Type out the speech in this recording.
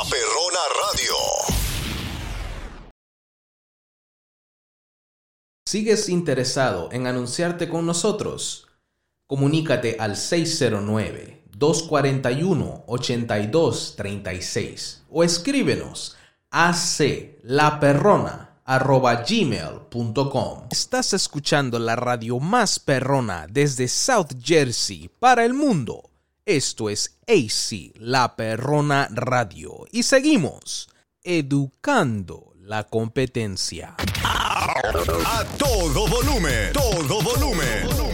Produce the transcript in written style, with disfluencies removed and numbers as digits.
Perrona Radio. ¿Sigues interesado en anunciarte con nosotros? Comunícate al 609-241-8236 o escríbenos a aclaperrona@gmail.com. Estás escuchando la radio más perrona desde South Jersey para el mundo. Esto es AC La Perrona Radio y seguimos educando la competencia. A todo volumen, todo volumen.